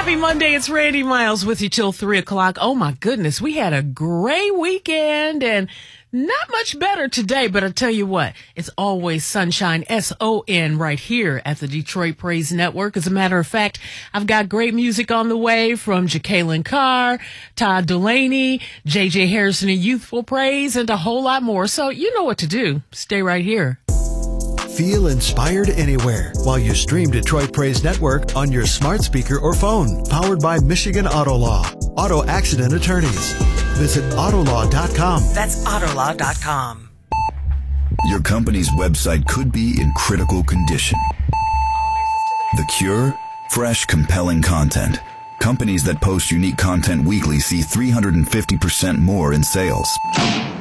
Happy Monday. It's Randy Miles with you till 3 o'clock. Oh, my goodness. We had a great weekend and not much better today. But I tell you what, it's always sunshine, S-O-N, right here at the Detroit Praise Network. As a matter of fact, I've got great music on the way from Jacqueline Carr, Todd Delaney, J.J. Harrison and Youthful Praise, and a whole lot more. So you know what to do. Stay right here. Feel inspired anywhere while you stream Detroit Praise Network on your smart speaker or phone. Powered by Michigan Auto Law. Auto accident attorneys. Visit Autolaw.com. That's Autolaw.com. Your company's website could be in critical condition. The cure? Fresh, compelling content. Companies that post unique content weekly see 350% more in sales.